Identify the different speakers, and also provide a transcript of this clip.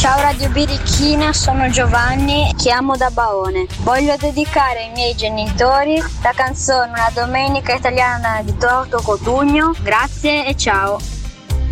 Speaker 1: Ciao Radio Birichina, sono Giovanni, chiamo da Baone. Voglio dedicare ai miei genitori la canzone Una domenica italiana di Toto Cotugno. Grazie e ciao.